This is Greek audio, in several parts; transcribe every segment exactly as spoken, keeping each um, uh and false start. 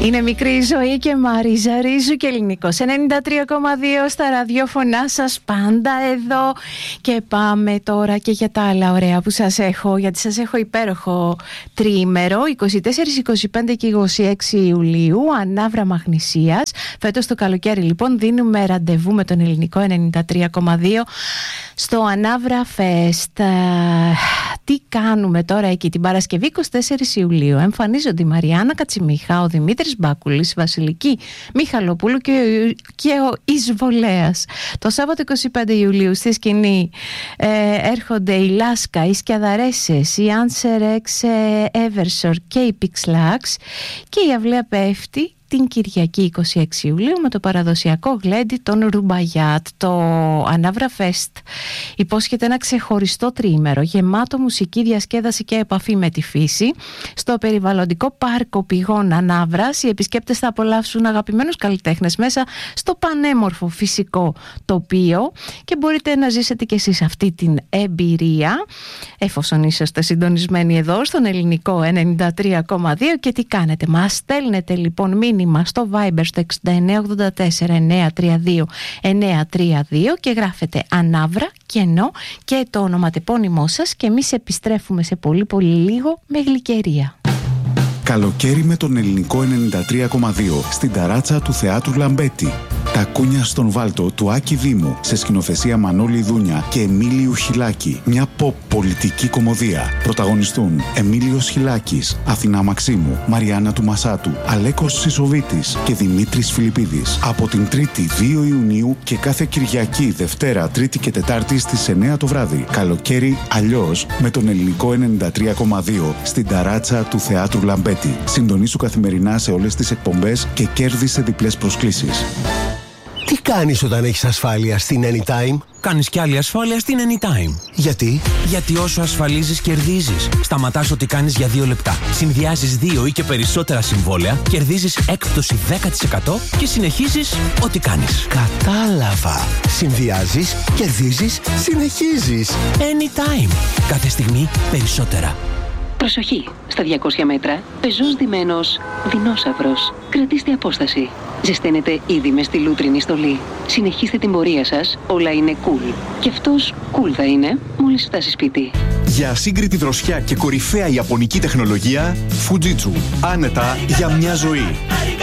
Είναι μικρή η ζωή και Μαρίζα Ρίζου και Ελληνικός ενενήντα τρία κόμμα δύο στα ραδιόφωνά σας πάντα εδώ. Και πάμε τώρα και για τα άλλα ωραία που σας έχω, γιατί σας έχω υπέροχο τριήμερο, είκοσι τέσσερα, είκοσι πέντε και είκοσι έξι Ιουλίου, ανάβρα Μαγνησίας. Φέτος το καλοκαίρι λοιπόν δίνουμε ραντεβού με τον Ελληνικό ενενήντα τρία κόμμα δύο στο Ανάβρα Fest. Τι κάνουμε τώρα εκεί? Την Παρασκευή είκοσι τέσσερα Ιουλίου εμφανίζονται η Μαριάννα Κατσιμίχα, ο Δημήτρης Μπάκουλης, η Βασιλική Μιχαλοπούλου και ο, και ο Εισβολέας. Το Σάββατο είκοσι πέντε Ιουλίου στη σκηνή ε, έρχονται η Λάσκα, οι Σκιαδαρέσες, η Answer X Eversor και η Pixlax, και η αυλαία πέφτει την Κυριακή είκοσι έξι Ιουλίου με το παραδοσιακό γλέντι των Ρουμπαγιάτ. Το Ανάβρα Fest υπόσχεται ένα ξεχωριστό τριήμερο γεμάτο μουσική, διασκέδαση και επαφή με τη φύση. Στο περιβαλλοντικό πάρκο πηγών Ανάβρας οι επισκέπτες θα απολαύσουν αγαπημένους καλλιτέχνες μέσα στο πανέμορφο φυσικό τοπίο και μπορείτε να ζήσετε και εσείς αυτή την εμπειρία εφόσον είσαστε συντονισμένοι εδώ στον Ελληνικό ενενήντα τρία κόμμα δύο. Και τι κάνετε? Μας στέλνετε λοιπόν μήνυμα στο Viber στο εξήντα εννέα ογδόντα τέσσερα εννιακόσια τριάντα δύο εννιακόσια τριάντα δύο και γράφετε Ανάβρα, κενό και το ονοματεπώνυμό σας, και εμείς επιστρέφουμε σε πολύ πολύ λίγο με γλυκερία. Καλοκαίρι με τον Ελληνικό ενενήντα τρία κόμμα δύο στην ταράτσα του Θεάτρου Λαμπέτη. Τα κούνια στον Βάλτο του Άκη Δήμου σε σκηνοθεσία Μανώλη Δούνια και Εμίλιου Χιλάκη. Μια pop πολιτική κομμωδία. Πρωταγωνιστούν Εμίλιος Χιλάκης, Αθηνά Μαξίμου, Μαριάννα του Μασάτου, Αλέκος Σισοβίτης και Δημήτρης Φιλιππίδης. Από την Τρίτη δύο Ιουνίου και κάθε Κυριακή, Δευτέρα, Τρίτη και Τετάρτη στις εννιά το βράδυ. Καλοκαίρι αλλιώς με τον Ελληνικό ενενήντα τρία κόμμα δύο στην ταράτσα του Θεάτρου Λαμπέτη. Συντονίσου καθημερινά σε όλες τις εκπομπές και κέρδισε διπλές προσκλήσεις. Τι κάνεις όταν έχεις ασφάλεια στην Anytime? Κάνεις κι άλλη ασφάλεια στην Anytime. Γιατί? Γιατί όσο ασφαλίζεις κερδίζεις. Σταματάς ό,τι κάνεις για δύο λεπτά. Συνδυάζεις δύο ή και περισσότερα συμβόλαια, κερδίζεις έκπτωση δέκα τοις εκατό και συνεχίζεις ό,τι κάνεις. Κατάλαβα. Συνδυάζεις, κερδίζεις, συνεχίζεις. Anytime. Κάθε στιγμή περισσότερα. Προσοχή! Στα διακόσια μέτρα, πεζός ντυμένος δεινόσαυρος. Κρατήστε απόσταση. Ζεσταίνετε ήδη με στη λούτρινη στολή. Συνεχίστε την πορεία σας, όλα είναι cool. Και αυτός cool θα είναι μόλις φτάσει σπίτι. Για ασύγκριτη δροσιά και κορυφαία ιαπωνική τεχνολογία, Fujitsu. Άνετα για μια ζωή.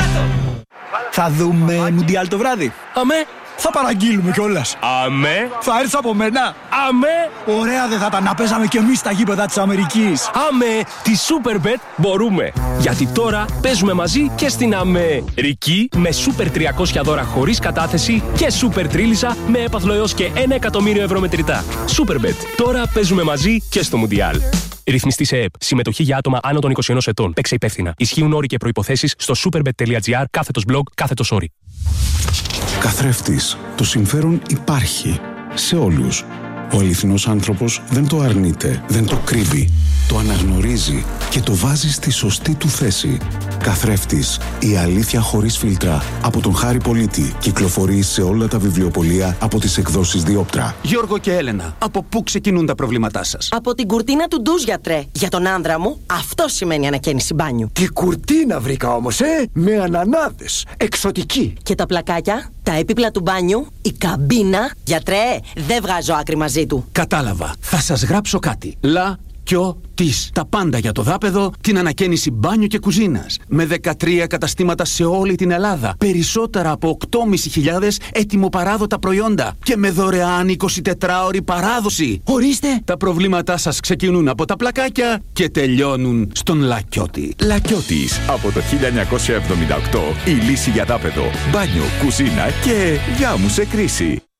Θα δούμε Μουντιάλ το βράδυ. Αμέ. Θα παραγγείλουμε κιόλας. Αμέ. Θα έρθεις από μένα. Αμέ. Ωραία δεν θα τα να παίζαμε κι εμείς στα γήπεδα της Αμερικής. Αμέ. Τη Superbet μπορούμε. Γιατί τώρα παίζουμε μαζί και στην Αμερική με Super τριακόσια δώρα χωρίς κατάθεση και Super Τρίλισσα με έπαθλο έως και ένα εκατομμύριο ευρώ μετρητά. Superbet. Τώρα παίζουμε μαζί και στο Μουντιάλ. Ρυθμιστή σε ΕΕΠ. Συμμετοχή για άτομα άνω των είκοσι ενός ετών. Παίξε υπεύθυνα. Ισχύουν όροι και προϋποθέσεις στο superbet.gr κάθετος blog κάθετος όροι. Καθρέφτης. Το συμφέρον υπάρχει σε όλους. Ο αληθινός άνθρωπος δεν το αρνείται, δεν το κρύβει. Το αναγνωρίζει και το βάζει στη σωστή του θέση. Καθρέφτης. Η αλήθεια χωρίς φίλτρα. Από τον Χάρη Πολίτη. Κυκλοφορεί σε όλα τα βιβλιοπωλεία από τις εκδόσεις Διόπτρα. Γιώργο και Έλενα, από πού ξεκινούν τα προβλήματά σας? Από την κουρτίνα του ντουζ, γιατρέ. Για τον άνδρα μου, αυτό σημαίνει ανακαίνιση μπάνιου. Τι κουρτίνα βρήκα όμως, ε! Με ανανάδες. Εξωτική. Και τα πλακάκια, τα έπιπλα του μπάνιου, η καμπίνα. Γιατρέ, δεν βγάζω άκρη μαζί του. Κατάλαβα. Θα σας γράψω κάτι. Λα. Κιο της. Τα πάντα για το δάπεδο, την ανακαίνιση μπάνιου και κουζίνας. Με δεκατρία καταστήματα σε όλη την Ελλάδα. Περισσότερα από οκτώ χιλιάδες πεντακόσια έτοιμοπαράδοτα προϊόντα. Και με δωρεάν εικοσιτετράωρη παράδοση. Ορίστε. Τα προβλήματά σας ξεκινούν από τα πλακάκια και τελειώνουν στον Λακιώτη. Λακιώτης. Από το χίλια εννιακόσια εβδομήντα οκτώ η λύση για δάπεδο, μπάνιο, κουζίνα και γάμου σε κρίση.